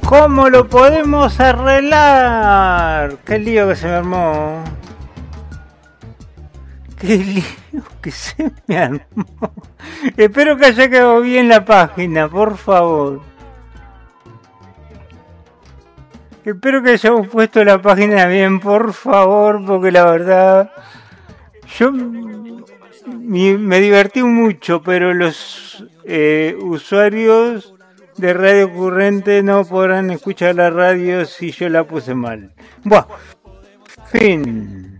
¿Cómo lo podemos arreglar? Qué lío que se me armó. Qué lío que se me armó. Espero que haya quedado bien la página, por favor. Espero que hayamos puesto la página bien, por favor, porque la verdad... Yo me divertí mucho, pero los usuarios de Radio Currente no podrán escuchar la radio si yo la puse mal. Bueno, fin.